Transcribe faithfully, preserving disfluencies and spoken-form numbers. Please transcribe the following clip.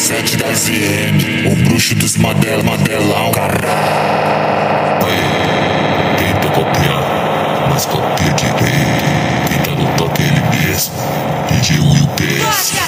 sete da Z N, o bruxo dos Mandela, Mandelão, caralho.